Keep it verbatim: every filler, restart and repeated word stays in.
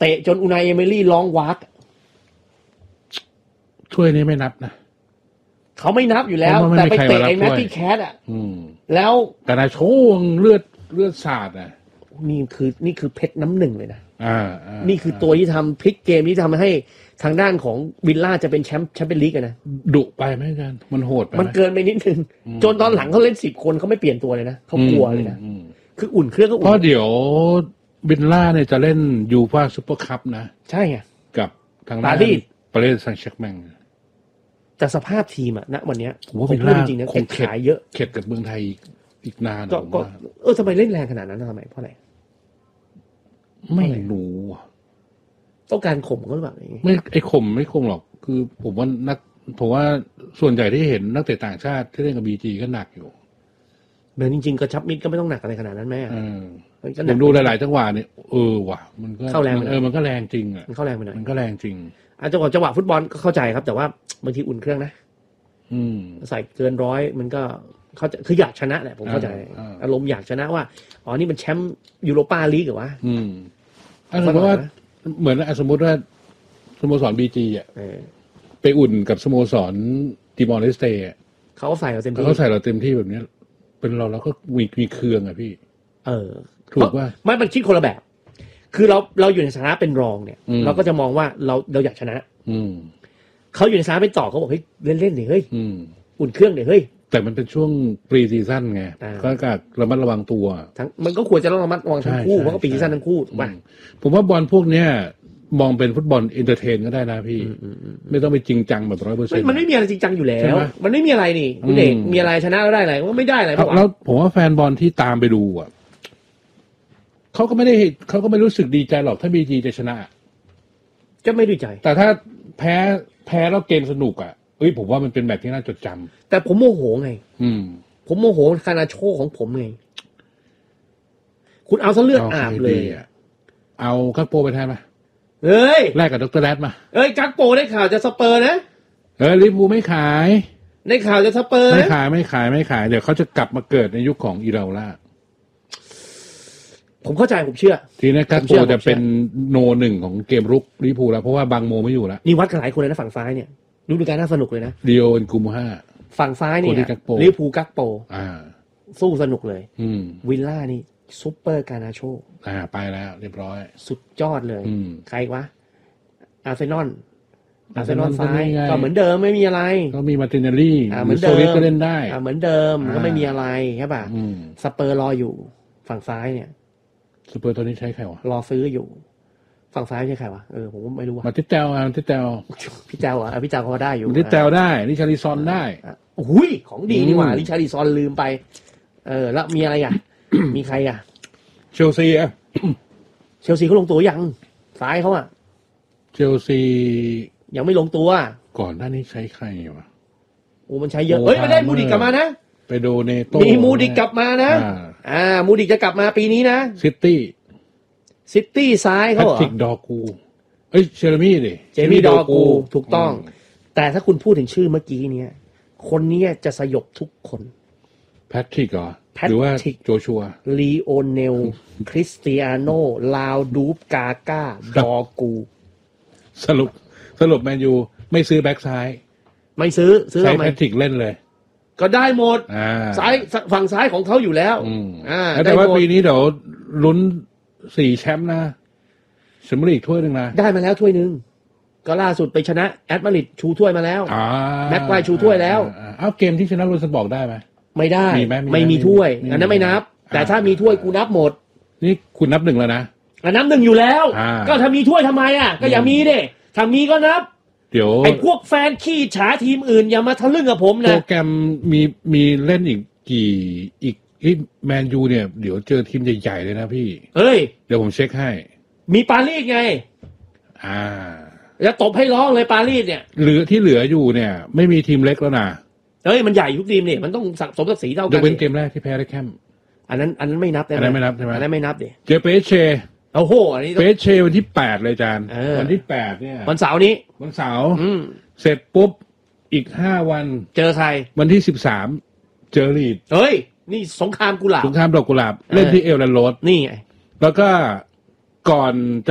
เตะจนอูนายเอเมรี่ร้องวากถ้วยนี้ไม่นับนะเขาไม่นับอยู่แล้วแต่ไปเตะไอ้แมตตี้แคทอ่ะแล้วแต่นาโชงเลือดเลือดสาดอ่ะนี่คือนี่คือเพชรน้ำหนึ่งเลยนะอ่านี่คือตัวที่ทำพลิกเกมที่ทำให้ทางด้านของวิลล่าจะเป็นแชมป์แชมเปี้ยนลีกนะดุไปไหมอาจารย์มันโหดไปมันเกินไปนิดนึงจนตอนหลังเขาเล่นสิบคนเขาไม่เปลี่ยนตัวเลยนะเขากลัวเลยนะคืออุ่นเครื่องก็อุ่นเพราะเดี๋ยววิลล่าเนี่ยจะเล่นยูฟ่าซุปเปอร์คัพนะใช่ไงกับทางด้านปารีสแซงต์แชร์แมงแต่สภาพทีมอะณวันนี้ผมว่าวิลล่าจริงๆนะคงขายเยอะเข็ดกับเมืองไทยอีกนานก็เออทำไมเล่นแรงขนาดนั้นทำไมเพราะอะไรไม่รู้ต้องการข่มเขาหรือเปล่าไม่ไอ้ข่มไม่ข่มหรอกคือผมว่านักผมว่าส่วนใหญ่ที่เห็นนักเตะต่างชาติที่เล่นกับบีจีก็หนักอยู่เดินจริงๆกระชับมิดก็ไม่ต้องหนักอะไรขนาดนั้นแม่ผมดูหลายๆจังหวะเนี่ยเออว่ะมันก็เข้าแรงเออมันก็แรงจริงอ่ะมันเข้าแรงไปหน่อยมันก็แรงจริงอาจจะจังหวะจังหวะฟุตบอลก็เข้าใจครับแต่ว่าบางทีอุ่นเครื่องนะอืมใส่เกินร้อยมันก็เขาจะคืออยากชนะแหละผมเข้าใจอารมณ์อยากชนะว่าอ๋อนี่มันแชมป์ยูโรปาลีกเหรอวะอืมสมมติว่าเหมือนสมมติว่าสโมสรบีจีอ่ะไปอุ่นกับสโมสรติมอร์เลสเตย์เขาใส่เราเต็มที่เขาใส่เราเต็มที่แบบนี้เป็นเราเราก็มีมีเครื่องอ่ะพี่เออถูกว่าไม่มันคิดคนละแบบคือเราเราอยู่ในสถานะเป็นรองเนี่ยเราก็จะมองว่าเราเราอยากชนะอืมเขาอยู่ในสถานะเป็นต่อเขาบอกเฮ้ยเล่นเล่นดิเฮ้ยอุ่นเครื่องดิเฮ้ยแต่มันเป็นช่วงปรีซีซั่นไงก็การระมัดระวังตัวทั้งมันก็ควรจะระมัดระวังทั้งคู่เพราะก็ปรีซีซั่นทั้งคู่ถูกป่ะผมว่าบอลพวกเนี้ยมองเป็นฟุตบอลเอนเตอร์เทนก็ได้นะพี่ไม่ต้องไปจริงจังแบบร้อยเปอร์เซ็นต์มันไม่มีอะไรจริงจังอยู่แล้วมันไม่มีอะไรนี่คุณเด็กมีอะไรชนะแล้วได้อะไรก็ไม่ได้อะไรแล้วผมว่าแฟนบอลที่ตามไปดูอ่ะเขาก็ไม่ได้เขาก็ไม่รู้สึกดีใจหรอกถ้าบีจีจะชนะจะไม่ดีใจแต่ถ้าแพ้แพ้แล้วเกมสนุกอ่ะเอ้ยผมว่ามันเป็นแบบที่น่าจดจำแต่ผมโมโหไงอืมผมโมโหคานาโชของผมไงคุณเอาซะเลือดอาบเลยเอากักโปไปแทนมาเฮ้ยแลกกับดรแรดมาเอ้ยกักโปได้ข่าวจะสเปอร์นะเออลิเวอร์พูลไม่ขายได้ข่าวจะสเปอร์ไม่ขายไม่ขายไม่ขายเดี๋ยวเขาจะกลับมาเกิดในยุคของอีราล่าผมเข้าใจผมเชื่อทีนี้กักโปจะเป็นโนหนึ่งของเกมรุกลิเวอร์พูลแล้วเพราะว่าบางโมไม่อยู่แล้วนี่วัดกันหลายคนเลยนะฝั่งซ้ายเนี่ยดูดูการน่าสนุกเลยนะดิโออินกูมูฮ่าฝั่งซ้ายเนี่ยลิเวอร์พูลกักโปอ่าสู้สนุกเลยอืมวิลล่านี่ซุปเปอร์กานาโชอ่าไปแล้วเรียบร้อยสุดยอดเลยใครวะอาร์เซนอลอาร์เซนอลซ้ายก็เหมือนเดิมไม่มีอะไรก็มีมาร์ติเนลลี่เหมือนเดิมก็เล่นได้เหมือนเดิมก็ไม่มีอะไรใช่ป่ะสเปอร์รออยู่ฝั่งซ้ายเนี่ยสเปอร์ตัวนี้ใช้ใครวะรอซื้ออยู่ฝั่งซ้ายใช่ใครวะเออผมไม่รู้ว่ามาติเตลอ่ะมาติเตลพี่เจ้าอ่ะพี่เจ้าเขาได้อยู่มาติเตลได้ริชาริซอนได้โอ้ยของดีนี่หว่าริชาริซอนลืมไปเออแล้วมีอะไรอ่ะมีใครอ่ะเชลซีอ่ะเชลซีเขาลงตัวยังซ้ายเขาอ่ะเชลซียังไม่ลงตัวก่อนหน้านี้ใช้ใครวะโอ้มันใช้เยอะเฮ้ยไม่ได้มูดิกกลับมานะไปโดเนโต้มีมูดิกกลับมานะอ่ามูดิกจะกลับมาปีนี้นะซิตี้ซิตี้ซ้ายเขาเหรอแพทริกดอกูเอ้ยเชอร์มี่ดิเจมี่ดอกูถูกต้องแต่ถ้าคุณพูดถึงชื่อเมื่อกี้เนี้ยคนนี้จะสยบทุกคนแพทริกเหรอหรือว่าโจชัวลีโอเนลคริสเตียโนลาวดูฟกาก้าดอกูสรุปสรุปแมนยูไม่ซื้อแบ็กซ้ายไม่ซื้อซื้อใช้แพทริกเล่นเลยก็ได้หมดซ้ายฝั่งซ้ายของเขาอยู่แล้วอ่าแต่ว่าปีนี้เดี๋ยวลุ้นสี่แชมป์นะแชมเปี้ยนลีกถ้วยนึงนะได้มาแล้วถ้วยนึงก็ล่าสุดไปชนะแอตมาดริดชูถ้วยมาแล้วแม็กไกวชูถ้วยแล้วอ้าวเกมที่ชนะโรสบอกได้ไหมไม่ได้ไม่มีถ้วยอันนั้นไม่นับแต่ถ้ามีถ้วยกูนับหมดนี่คุณนับหนึ่งแล้วนะอันนับหนึ่งอยู่แล้วก็ถ้ามีถ้วยทำไมอ่ะก็อย่ามีดิถ้ามีก็นับเดี๋ยวไอ้พวกแฟนขี้ฉาทีมอื่นอย่ามาทะลึ่งกับผมนะโปรแกรมมีมีเล่นอีกกี่อีกอีแมนยูเนี่ยเดี๋ยวเจอทีมใหญ่ๆเลยนะพี่เฮ้ยเดี๋ยวผมเช็คให้มีปารีสไงอ่าแล้วตบให้ร้องเลยปารีสเนี่ยเหลือที่เหลืออยู่เนี่ยไม่มีทีมเล็กแล้วนะเฮ้ยมันใหญ่ทุกทีมเนี่ยมันต้องสมศักดิ์ศรีเท่ากันยกเว้นเกมแรกที่แพ้ได้แค่อันนั้นอันนั้นไม่นับอันนั้นไม่นับใช่ไหมอันนั้นไม่นับดิเจอเปเชโอ้โหอันนี้เปเชวันที่แปดเลยจานวันที่แปดเนี่ยวันเสาร์นี้วันเสาร์เสร็จปุ๊บอีกห้าวันเจอใครวันที่สิบสามเจอลีดเฮ้ยนี่สงครามกุหลาบสงครามดอกกุหลาบเล่นที่เอลแลนด์โรดนี่ไงแล้วก็ก่อน